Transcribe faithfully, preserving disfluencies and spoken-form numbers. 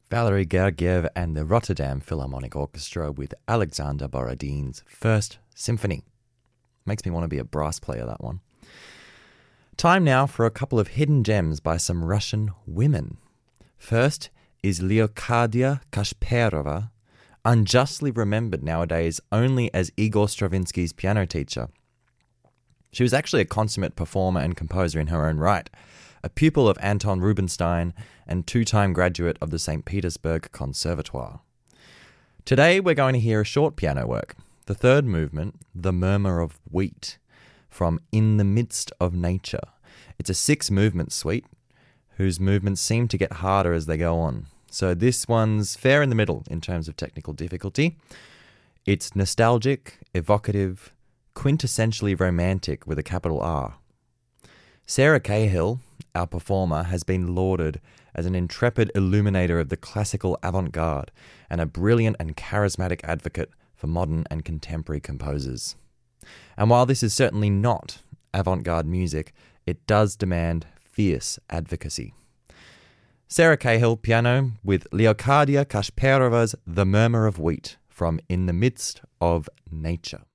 Valery Gergiev and the Rotterdam Philharmonic Orchestra with Alexander Borodin's First Symphony. Makes me want to be a brass player, that one. Time now for a couple of hidden gems by some Russian women. First is Leokadia Kashperova, unjustly remembered nowadays only as Igor Stravinsky's piano teacher. She was actually a consummate performer and composer in her own right, a pupil of Anton Rubinstein and two-time graduate of the Saint Petersburg Conservatoire. Today we're going to hear a short piano work, the third movement, The Murmur of Wheat, from In the Midst of Nature. It's a six-movement suite, whose movements seem to get harder as they go on. So this one's fair in the middle in terms of technical difficulty. It's nostalgic, evocative, quintessentially romantic with a capital R. Sarah Cahill, our performer, has been lauded as an intrepid illuminator of the classical avant-garde and a brilliant and charismatic advocate for modern and contemporary composers. And while this is certainly not avant-garde music, it does demand fierce advocacy. Sarah Cahill, piano, with Leokadia Kashperova's The Murmur of Wheat from In the Midst of Nature.